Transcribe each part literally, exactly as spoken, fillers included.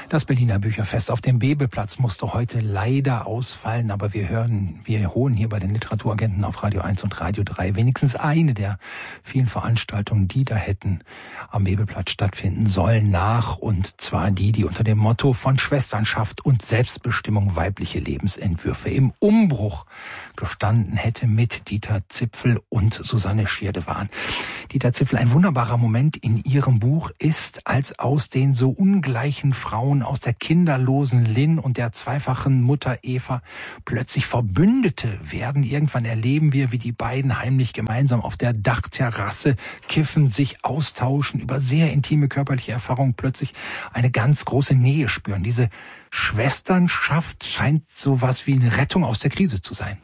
Das Berliner Bücherfest auf dem Bebelplatz musste heute leider ausfallen, aber wir hören, wir holen hier bei den Literaturagenten auf Radio eins und Radio drei wenigstens eine der vielen Veranstaltungen, die da hätten am Bebelplatz stattfinden sollen, nach, und zwar die, die unter dem Motto von Schwesternschaft und Selbstbestimmung weibliche Lebensentwürfe im Umbruch gestanden hätte, mit Dieter Zipfel und Susanne Schirdewan. Dieter Zipfel, ein wunderbarer Moment in ihrem Buch ist, als aus den so ungleichen Frauen, aus der kinderlosen Lynn und der zweifachen Mutter Eva plötzlich Verbündete werden. Irgendwann erleben wir, wie die beiden heimlich gemeinsam auf der Dachterrasse kiffen, sich austauschen, über sehr intime körperliche Erfahrungen plötzlich eine ganz große Nähe spüren. Diese Schwesternschaft scheint sowas wie eine Rettung aus der Krise zu sein.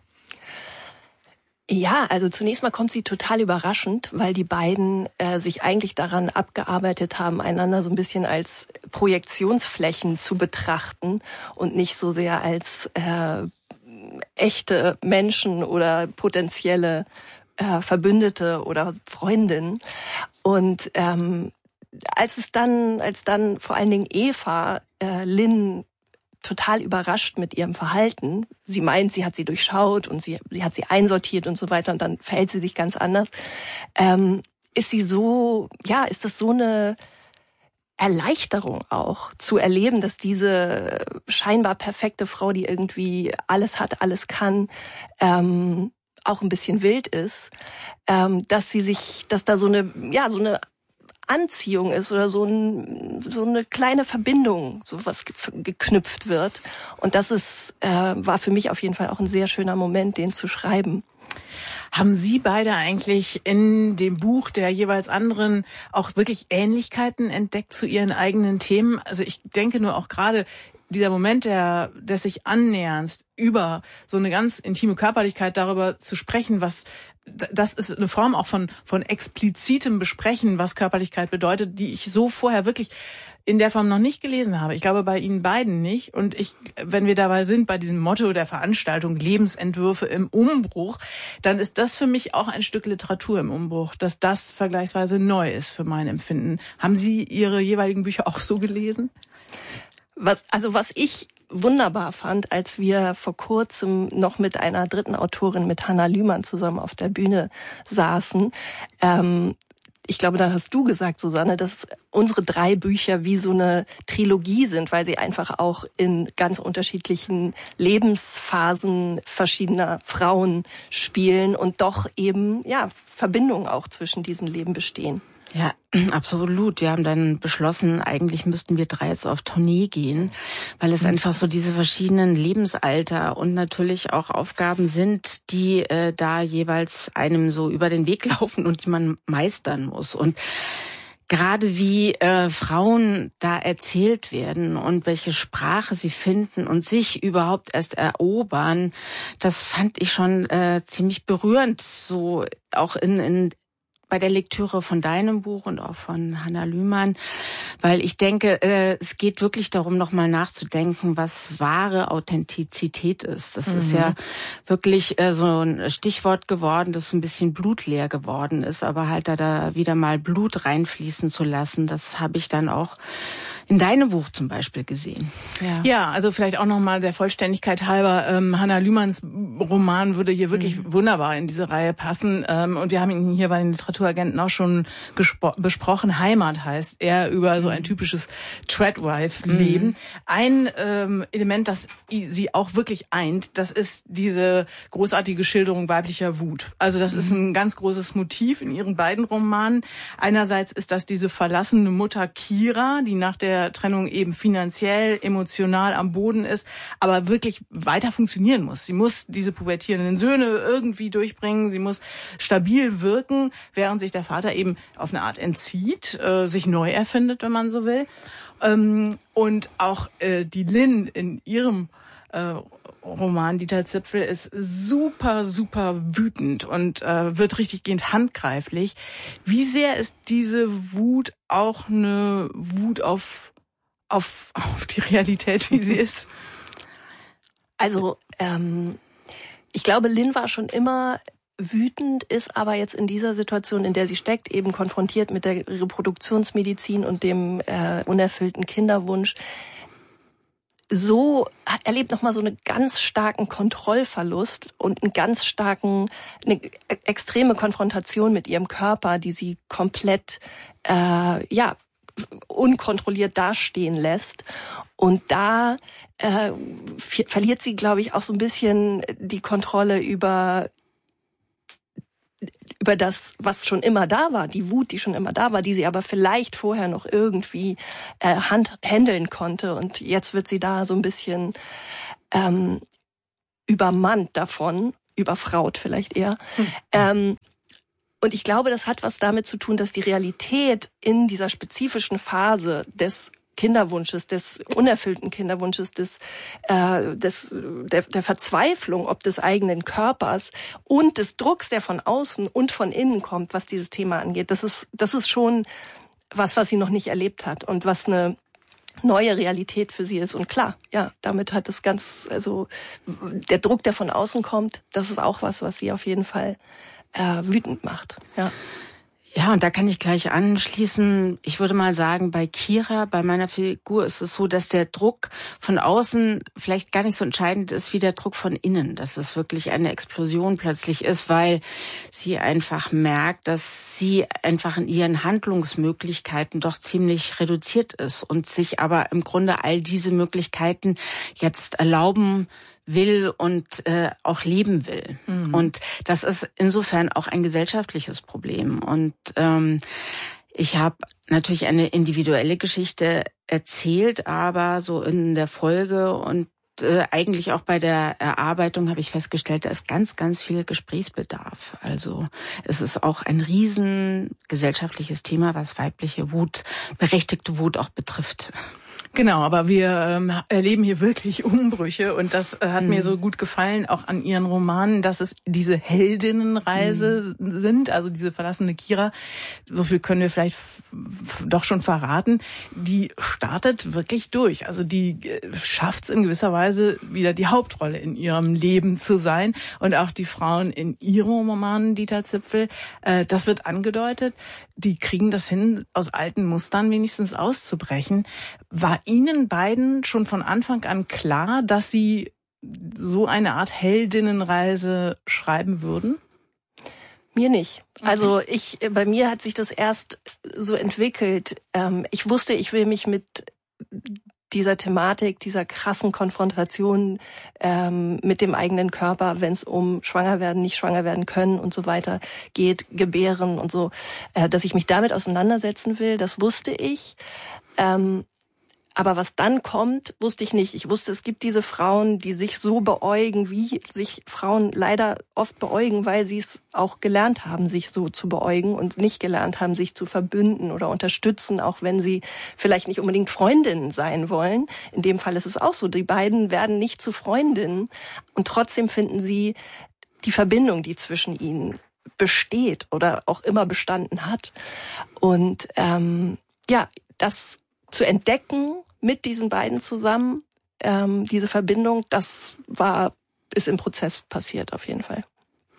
Ja, also zunächst mal kommt sie total überraschend, weil die beiden äh, sich eigentlich daran abgearbeitet haben, einander so ein bisschen als Projektionsflächen zu betrachten und nicht so sehr als äh, echte Menschen oder potenzielle äh, Verbündete oder Freundinnen. Und ähm, als es dann, als dann vor allen Dingen Eva äh, Lynn total überrascht mit ihrem Verhalten. Sie meint, sie hat sie durchschaut und sie, sie hat sie einsortiert und so weiter, und dann verhält sie sich ganz anders. Ähm, ist sie so, ja, ist das so eine Erleichterung auch, zu erleben, dass diese scheinbar perfekte Frau, die irgendwie alles hat, alles kann, ähm, auch ein bisschen wild ist, ähm, dass sie sich, dass da so eine, ja, so eine Anziehung ist oder so, ein, so eine kleine Verbindung, so was geknüpft wird. Und das ist, äh, war für mich auf jeden Fall auch ein sehr schöner Moment, den zu schreiben. Haben Sie beide eigentlich in dem Buch der jeweils anderen auch wirklich Ähnlichkeiten entdeckt zu Ihren eigenen Themen? Also ich denke nur auch gerade dieser Moment der, des sich Annäherns über so eine ganz intime Körperlichkeit, darüber zu sprechen, was, das ist eine Form auch von, von explizitem Besprechen, was Körperlichkeit bedeutet, die ich so vorher wirklich in der Form noch nicht gelesen habe. Ich glaube, bei Ihnen beiden nicht. Und ich, wenn wir dabei sind, bei diesem Motto der Veranstaltung Lebensentwürfe im Umbruch, dann ist das für mich auch ein Stück Literatur im Umbruch, dass das vergleichsweise neu ist für mein Empfinden. Haben Sie Ihre jeweiligen Bücher auch so gelesen? Was, also was ich wunderbar fand, als wir vor kurzem noch mit einer dritten Autorin, mit Hanna Lühmann, zusammen auf der Bühne saßen, ähm, ich glaube, da hast du gesagt, Susanne, dass unsere drei Bücher wie so eine Trilogie sind, weil sie einfach auch in ganz unterschiedlichen Lebensphasen verschiedener Frauen spielen und doch eben, ja, Verbindungen auch zwischen diesen Leben bestehen. Ja, absolut. Wir haben dann beschlossen, eigentlich müssten wir drei jetzt auf Tournee gehen, weil es einfach so diese verschiedenen Lebensalter und natürlich auch Aufgaben sind, die äh, da jeweils einem so über den Weg laufen und die man meistern muss. Und gerade wie äh, Frauen da erzählt werden und welche Sprache sie finden und sich überhaupt erst erobern, das fand ich schon äh, ziemlich berührend, so auch in, in bei der Lektüre von deinem Buch und auch von Hanna Lühmann, weil ich denke, äh, es geht wirklich darum, nochmal nachzudenken, was wahre Authentizität ist. Das mhm. ist ja wirklich äh, so ein Stichwort geworden, das ein bisschen blutleer geworden ist, aber halt da, da wieder mal Blut reinfließen zu lassen, das habe ich dann auch in deinem Buch zum Beispiel gesehen. Ja, ja, also vielleicht auch nochmal der Vollständigkeit halber, ähm, Hanna Lühmanns Roman würde hier wirklich mhm. wunderbar in diese Reihe passen. Ähm, und wir haben ihn hier bei den Literaturagenten auch schon gespro- besprochen. Heimat heißt er, über so ein typisches Tradwife-Leben. Mhm. Ein ähm, Element, das sie auch wirklich eint, das ist diese großartige Schilderung weiblicher Wut. Also das mhm. ist ein ganz großes Motiv in ihren beiden Romanen. Einerseits ist das diese verlassene Mutter Kira, die nach der Trennung eben finanziell, emotional am Boden ist, aber wirklich weiter funktionieren muss. Sie muss diese pubertierenden Söhne irgendwie durchbringen, sie muss stabil wirken, während sich der Vater eben auf eine Art entzieht, äh, sich neu erfindet, wenn man so will. Ähm, und auch äh, die Lynn in ihrem äh, Roman Dieter Zipfel ist super, super wütend und äh, wird richtiggehend handgreiflich. Wie sehr ist diese Wut auch eine Wut auf, auf, auf die Realität, wie sie ist? Also, ähm, ich glaube, Lynn war schon immer wütend ist aber jetzt in dieser Situation, in der sie steckt, eben konfrontiert mit der Reproduktionsmedizin und dem äh, unerfüllten Kinderwunsch, so erlebt nochmal so einen ganz starken Kontrollverlust und einen ganz starken, eine extreme Konfrontation mit ihrem Körper, die sie komplett, äh, ja, unkontrolliert dastehen lässt. Und da äh, verliert sie, glaube ich, auch so ein bisschen die Kontrolle über über das, was schon immer da war, die Wut, die schon immer da war, die sie aber vielleicht vorher noch irgendwie äh, hand, handeln konnte. Und jetzt wird sie da so ein bisschen ähm, übermannt davon, überfraut vielleicht eher. Hm. Ähm, und ich glaube, das hat was damit zu tun, dass die Realität in dieser spezifischen Phase des Kinderwunsches, des unerfüllten Kinderwunsches, des, äh, des der, der Verzweiflung ob des eigenen Körpers und des Drucks, der von außen und von innen kommt, was dieses Thema angeht. Das ist, das ist schon was, was sie noch nicht erlebt hat und was eine neue Realität für sie ist. Und klar, ja, damit hat es ganz, also der Druck, der von außen kommt, das ist auch was, was sie auf jeden Fall äh, wütend macht. Ja. Ja, und da kann ich gleich anschließen. Ich würde mal sagen, bei Kira, bei meiner Figur ist es so, dass der Druck von außen vielleicht gar nicht so entscheidend ist wie der Druck von innen. Dass es wirklich eine Explosion plötzlich ist, weil sie einfach merkt, dass sie einfach in ihren Handlungsmöglichkeiten doch ziemlich reduziert ist und sich aber im Grunde all diese Möglichkeiten jetzt erlauben will und äh, auch leben will. Mhm. Und das ist insofern auch ein gesellschaftliches Problem. Und ähm, ich habe natürlich eine individuelle Geschichte erzählt, aber so in der Folge und äh, eigentlich auch bei der Erarbeitung habe ich festgestellt, da ist ganz, ganz viel Gesprächsbedarf. Also es ist auch ein riesen gesellschaftliches Thema, was weibliche Wut, berechtigte Wut auch betrifft. Genau, aber wir ähm, erleben hier wirklich Umbrüche und das äh, hat mhm. mir so gut gefallen, auch an Ihren Romanen, dass es diese Heldinnenreise mhm. sind, also diese verlassene Kira, so viel können wir vielleicht f- doch schon verraten, die startet wirklich durch. Also die äh, schafft es in gewisser Weise wieder die Hauptrolle in ihrem Leben zu sein und auch die Frauen in ihren Romanen, Dieter Zipfel, äh, das wird angedeutet, die kriegen das hin, aus alten Mustern wenigstens auszubrechen. War Ihnen beiden schon von Anfang an klar, dass Sie so eine Art Heldinnenreise schreiben würden? Mir nicht. Also ich, bei mir hat sich das erst so entwickelt. Ich wusste, ich will mich mit dieser Thematik, dieser krassen Konfrontation ähm, mit dem eigenen Körper, wenn es um schwanger werden, nicht schwanger werden können und so weiter geht, gebären und so, äh, dass ich mich damit auseinandersetzen will, das wusste ich. Ähm, aber was dann kommt, wusste ich nicht. Ich wusste, es gibt diese Frauen, die sich so beäugen, wie sich Frauen leider oft beäugen, weil sie es auch gelernt haben, sich so zu beäugen und nicht gelernt haben, sich zu verbünden oder unterstützen, auch wenn sie vielleicht nicht unbedingt Freundinnen sein wollen. In dem Fall ist es auch so. Die beiden werden nicht zu Freundinnen und trotzdem finden sie die Verbindung, die zwischen ihnen besteht oder auch immer bestanden hat. Und ähm, ja, das zu entdecken mit diesen beiden zusammen, ähm, diese Verbindung, das war, ist im Prozess passiert auf jeden Fall.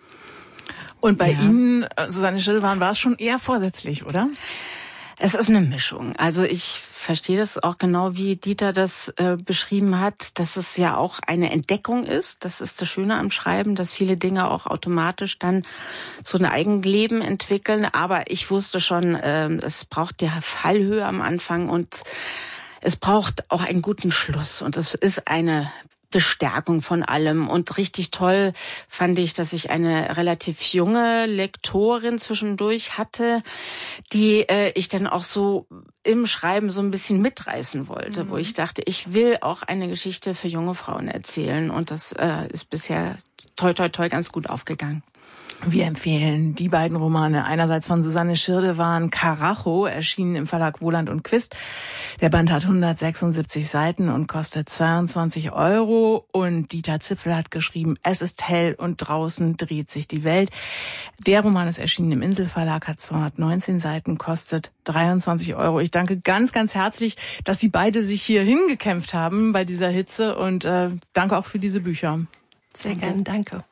Und bei ja. Ihnen, Susanne Schirdewan, war es schon eher vorsätzlich, oder? Es ist eine Mischung. Also ich verstehe das auch genau, wie Dieter das äh, beschrieben hat, dass es ja auch eine Entdeckung ist. Das ist das Schöne am Schreiben, dass viele Dinge auch automatisch dann so ein Eigenleben entwickeln. Aber ich wusste schon, äh, es braucht ja Fallhöhe am Anfang und es braucht auch einen guten Schluss. Und es ist eine Bestärkung von allem. Und richtig toll fand ich, dass ich eine relativ junge Lektorin zwischendurch hatte, die äh, ich dann auch so im Schreiben so ein bisschen mitreißen wollte, mhm. wo ich dachte, ich will auch eine Geschichte für junge Frauen erzählen. Und das äh, ist bisher toi toi toi ganz gut aufgegangen. Wir empfehlen die beiden Romane. Einerseits von Susanne Schirdewan, Karacho, erschienen im Verlag Wohland und Quist. Der Band hat hundertsechsundsiebzig Seiten und kostet zweiundzwanzig Euro. Und Dieter Zipfel hat geschrieben, es ist hell und draußen dreht sich die Welt. Der Roman ist erschienen im Inselverlag, hat zweihundertneunzehn Seiten, kostet dreiundzwanzig Euro. Ich danke ganz, ganz herzlich, dass Sie beide sich hier hingekämpft haben bei dieser Hitze und äh, danke auch für diese Bücher. Sehr gerne, danke.